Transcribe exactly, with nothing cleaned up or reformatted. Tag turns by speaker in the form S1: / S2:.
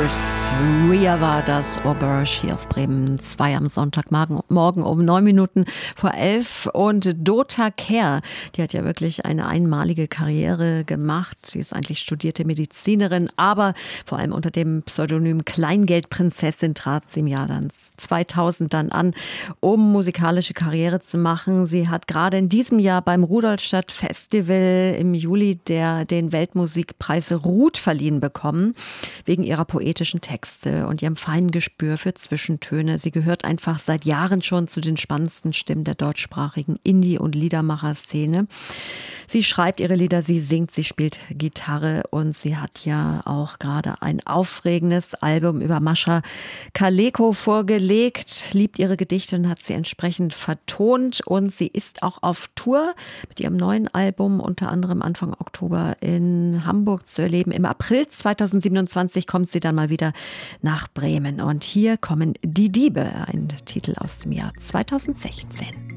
S1: Brothers. Ria war das Auberge hier auf Bremen zwei am Sonntagmorgen morgen um neun Minuten vor elf. Und Dota Kehr, die hat ja wirklich eine einmalige Karriere gemacht. Sie ist eigentlich studierte Medizinerin, aber vor allem unter dem Pseudonym Kleingeldprinzessin trat sie im Jahr dann zweitausend dann an, um musikalische Karriere zu machen. Sie hat gerade in diesem Jahr beim Rudolstadt Festival im Juli der, den Weltmusikpreis Ruth verliehen bekommen, wegen ihrer poetischen Texte und ihrem feinen Gespür für Zwischentöne. Sie gehört einfach seit Jahren schon zu den spannendsten Stimmen der deutschsprachigen Indie- und Liedermacher-Szene. Sie schreibt ihre Lieder, sie singt, sie spielt Gitarre und sie hat ja auch gerade ein aufregendes Album über Mascha Kaleko vorgelegt, liebt ihre Gedichte und hat sie entsprechend vertont und sie ist auch auf Tour mit ihrem neuen Album, unter anderem Anfang Oktober in Hamburg zu erleben. Im April zweitausendsiebenundzwanzig kommt sie dann mal wieder nach Bremen und hier kommen Die Diebe, ein Titel aus dem Jahr zweitausendsechzehn.